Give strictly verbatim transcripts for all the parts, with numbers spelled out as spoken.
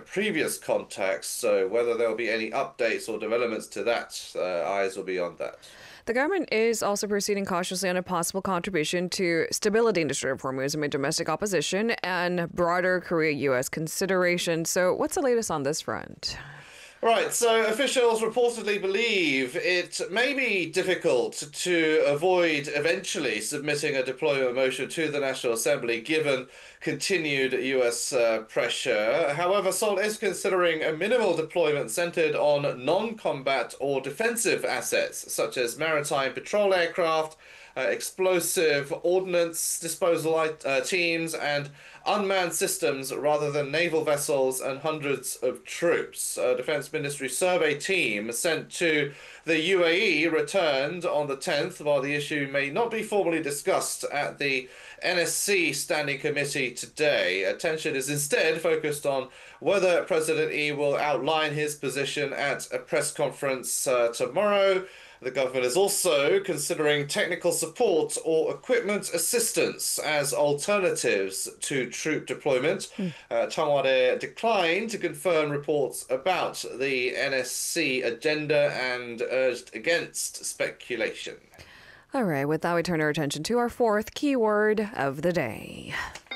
previous contacts. So whether there will be any updates or developments to that, uh, eyes will be on that. The government is also proceeding cautiously on a possible contribution to stability in the Strait of Hormuz amid domestic opposition and broader Korea-U S consideration. So what's the latest on this front? Right, so officials reportedly believe it may be difficult to avoid eventually submitting a deployment motion to the National Assembly given continued U S uh, pressure. However, Seoul is considering a minimal deployment centered on non-combat or defensive assets, such as maritime patrol aircraft, uh, explosive ordnance disposal uh, teams, and unmanned systems rather than naval vessels and hundreds of troops. A Defense Ministry survey team sent to the U A E returned on the tenth, while the issue may not be formally discussed at the N S C Standing Committee today. Attention is instead focused on whether President Lee will outline his position at a press conference uh, tomorrow. The government is also considering technical support or equipment assistance as alternatives to troop deployment. Mm. Uh, Changwon-dae declined to confirm reports about the N S C agenda and urged against speculation. All right, with that, we turn our attention to our fourth keyword of the day.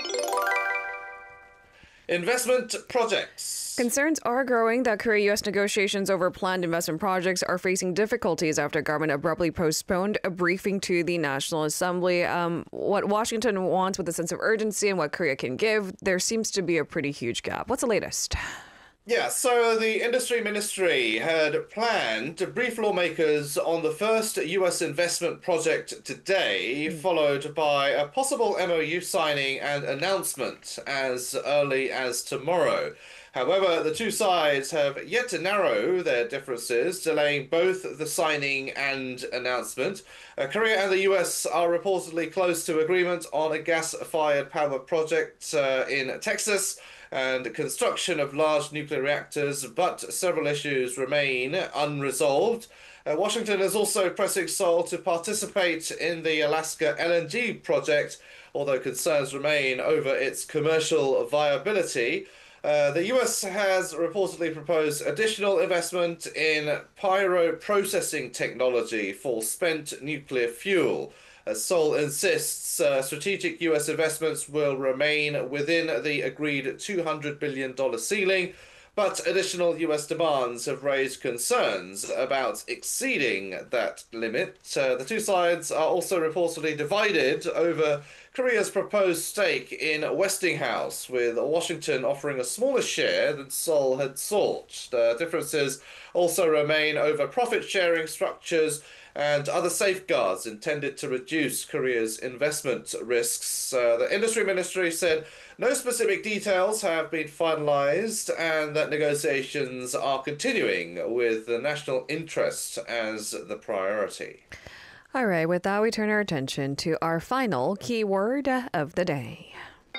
Investment projects. Concerns are growing that Korea-U S negotiations over planned investment projects are facing difficulties after government abruptly postponed a briefing to the National Assembly. Um, what Washington wants with a sense of urgency and what Korea can give, there seems to be a pretty huge gap. What's the latest? Yeah, so the industry ministry had planned to brief lawmakers on the first U S investment project today, mm. followed by a possible M O U signing and announcement as early as tomorrow. However, the two sides have yet to narrow their differences, delaying both the signing and announcement. Uh, Korea and the U S are reportedly close to agreement on a gas-fired power project uh, in Texas and construction of large nuclear reactors, but several issues remain unresolved. Uh, Washington is also pressing Seoul to participate in the Alaska L N G project, although concerns remain over its commercial viability. Uh, the U S has reportedly proposed additional investment in pyroprocessing technology for spent nuclear fuel. As Seoul insists, uh, strategic U S investments will remain within the agreed two hundred billion dollars ceiling, but additional U S demands have raised concerns about exceeding that limit. Uh, the two sides are also reportedly divided over Korea's proposed stake in Westinghouse, with Washington offering a smaller share than Seoul had sought. The differences also remain over profit-sharing structures and other safeguards intended to reduce Korea's investment risks. Uh, the industry ministry said no specific details have been finalized and that negotiations are continuing with the national interest as the priority. All right, with that, we turn our attention to our final keyword of the day.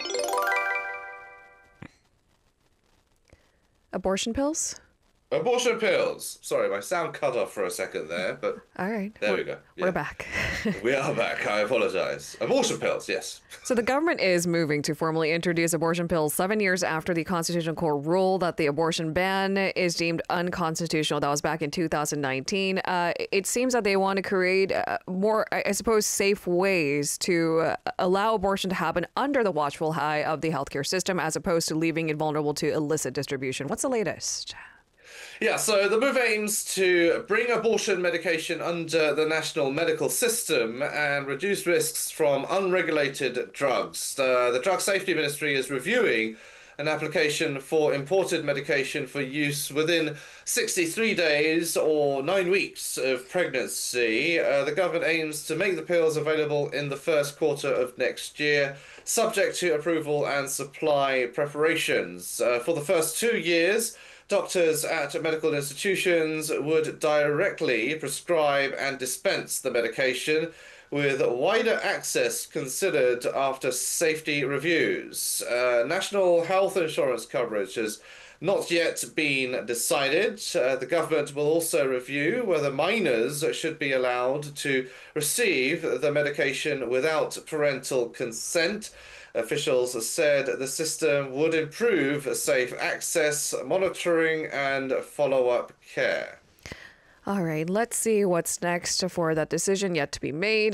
Abortion pills? Abortion pills. Sorry, my sound cut off for a second there, but all right, there we're, we go. Yeah. We're back. We are back. I apologize. Abortion pills, yes. So the government is moving to formally introduce abortion pills seven years after the Constitutional Court ruled that the abortion ban is deemed unconstitutional. That was back in two thousand nineteen. Uh, it seems that they want to create uh, more, I suppose, safe ways to uh, allow abortion to happen under the watchful eye of the healthcare system, as opposed to leaving it vulnerable to illicit distribution. What's the latest? Yeah, so the move aims to bring abortion medication under the national medical system and reduce risks from unregulated drugs. Uh, the Drug Safety Ministry is reviewing an application for imported medication for use within sixty-three days or nine weeks of pregnancy. Uh, the government aims to make the pills available in the first quarter of next year, subject to approval and supply preparations. Uh, for the first two years, doctors at medical institutions would directly prescribe and dispense the medication, with wider access considered after safety reviews. Uh, national health insurance coverage has not yet been decided. Uh, the government will also review whether minors should be allowed to receive the medication without parental consent. Officials said the system would improve safe access, monitoring, and follow-up care. All right, let's see what's next for that decision yet to be made.